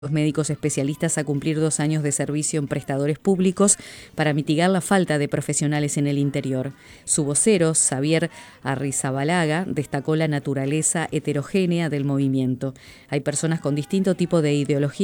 Los médicos especialistas a cumplir 2 años de servicio en prestadores públicos para mitigar la falta de profesionales en el interior. Su vocero, Xavier Arrizabalaga, destacó la naturaleza heterogénea del movimiento. Hay personas con distinto tipo de ideología